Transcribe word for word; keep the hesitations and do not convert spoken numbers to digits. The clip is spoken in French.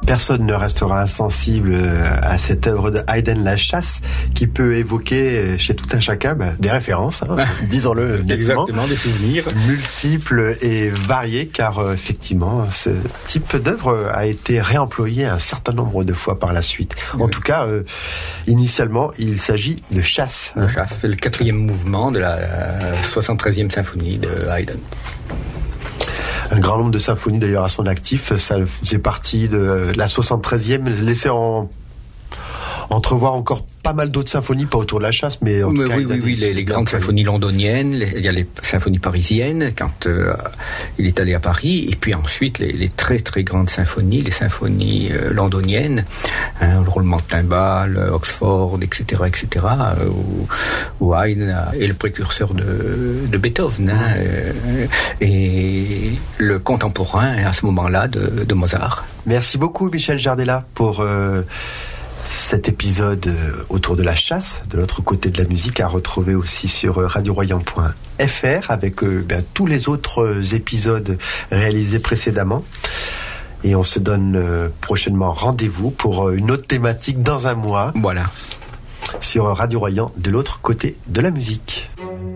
Personne ne restera insensible à cette œuvre de Haydn, La Chasse, qui peut évoquer chez tout un chacun bah, des références, hein, disons-le nettement. Exactement, des souvenirs. Multiples et variés, car euh, effectivement, ce type d'œuvre a été réemployé un certain nombre de fois par la suite. En oui. tout cas, euh, initialement, il s'agit de Chasse. De Chasse, c'est le quatrième mouvement de la euh, soixante-treizième symphonie de Haydn. Un grand nombre de symphonies d'ailleurs à son actif, ça faisait partie de la soixante-treizième, laissé en entrevoir encore pas mal d'autres symphonies, pas autour de la chasse, mais en mais tout cas, oui, oui, oui, les, les grandes symphonies londoniennes, les, il y a les symphonies parisiennes quand euh, il est allé à Paris, et puis ensuite les, les très très grandes symphonies, les symphonies euh, londoniennes, hein, le roulement de timbales, Oxford, et cetera, et cetera, euh, où, où Haydn est le précurseur de, de Beethoven, hein, euh, et le contemporain à ce moment-là de, de Mozart. Merci beaucoup Michel Jardella pour euh, cet épisode autour de la chasse, de l'autre côté de la musique, à retrouver aussi sur radio royan point f r avec euh, ben, tous les autres épisodes réalisés précédemment. Et on se donne euh, prochainement rendez-vous pour une autre thématique dans un mois. Voilà. Sur Radio Royan, de l'autre côté de la musique.